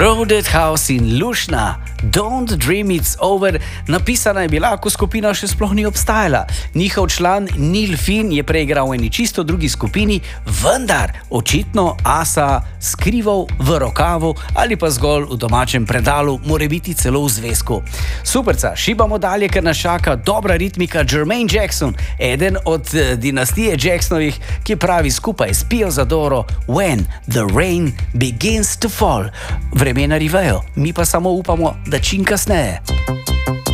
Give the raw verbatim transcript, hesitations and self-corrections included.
Crowded House in Lušna, Don't Dream It's Over, napisana je bila, ko skupina še sploh ni obstajala. Njihov član Neil Finn je preigral v eni čisto drugi skupini, vendar očitno asa skrival v rokavu ali pa zgolj v domačem predalu, more biti celo v zvezku. Superca, šibamo dalje, ker nas čaka dobra ritmika. Jermaine Jackson, eden od uh, dinastije Jacksonovih, ki pravi skupaj s Pio Zadoro: When the rain begins to fall. Vremena rivejo, mi pa samo upamo, da čim kasneje.